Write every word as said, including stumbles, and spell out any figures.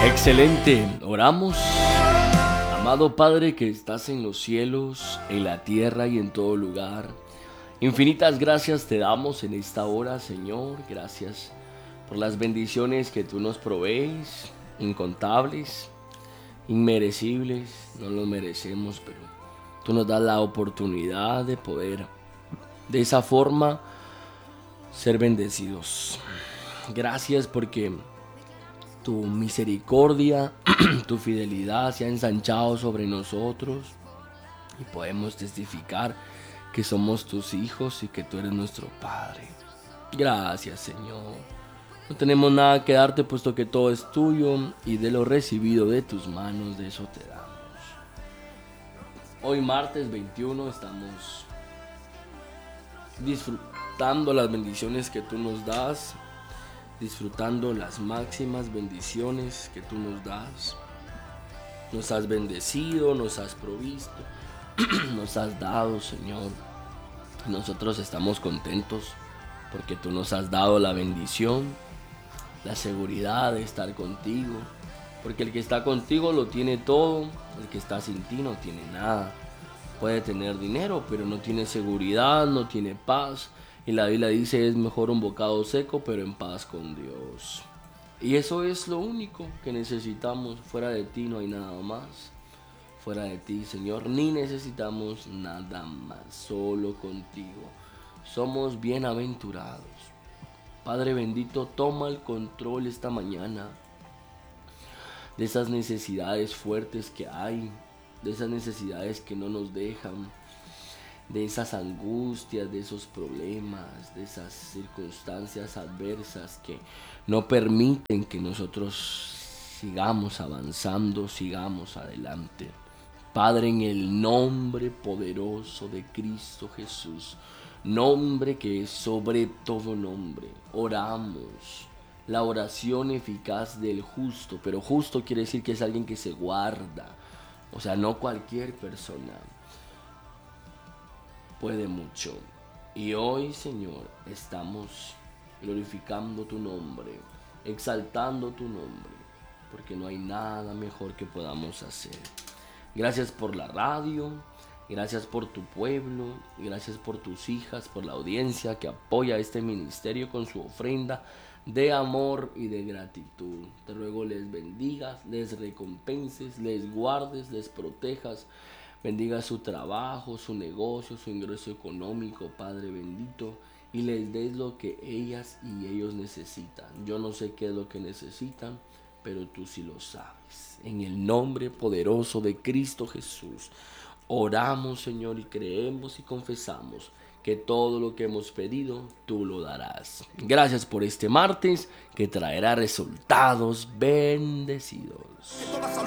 Excelente, oramos. Amado Padre que estás en los cielos, en la tierra y en todo lugar. Infinitas gracias te damos en esta hora, Señor. Gracias por las bendiciones que tú nos provees, incontables, inmerecibles. No lo merecemos, pero tú nos das la oportunidad de poder de esa forma ser bendecidos. Gracias porque tu misericordia, tu fidelidad se ha ensanchado sobre nosotros y podemos testificar que somos tus hijos y que tú eres nuestro Padre. Gracias, Señor. No tenemos nada que darte puesto que todo es tuyo y de lo recibido de tus manos, de eso te damos. Hoy martes veintiuno estamos disfrutando las bendiciones que tú nos das, disfrutando las máximas bendiciones que tú nos das. Nos has bendecido, nos has provisto, nos has dado, Señor. Nosotros estamos contentos porque tú nos has dado la bendición, la seguridad de estar contigo. Porque el que está contigo lo tiene todo, el que está sin ti no tiene nada. Puede tener dinero, pero no tiene seguridad, no tiene paz. Y la Biblia dice, es mejor un bocado seco, pero en paz con Dios. Y eso es lo único que necesitamos. Fuera de ti no hay nada más. Fuera de ti, Señor, ni necesitamos nada más. Solo contigo. Somos bienaventurados. Padre bendito, toma el control esta mañana de esas necesidades fuertes que hay, de esas necesidades que no nos dejan, de esas angustias, de esos problemas, de esas circunstancias adversas que no permiten que nosotros sigamos avanzando, sigamos adelante. Padre, en el nombre poderoso de Cristo Jesús, nombre que es sobre todo nombre, oramos. La oración eficaz del justo, pero justo quiere decir que es alguien que se guarda, o sea, no cualquier persona puede mucho. Y hoy, Señor, estamos glorificando tu nombre, exaltando tu nombre, porque no hay nada mejor que podamos hacer. Gracias por la radio, gracias por tu pueblo, gracias por tus hijas, por la audiencia que apoya este ministerio con su ofrenda de amor y de gratitud. Te ruego les bendigas, les recompenses, les guardes, les protejas. Bendiga su trabajo, su negocio, su ingreso económico, Padre bendito, y les des lo que ellas y ellos necesitan. Yo no sé qué es lo que necesitan, pero tú sí lo sabes. En el nombre poderoso de Cristo Jesús, oramos, Señor, y creemos y confesamos que todo lo que hemos pedido, tú lo darás. Gracias por este martes que traerá resultados bendecidos.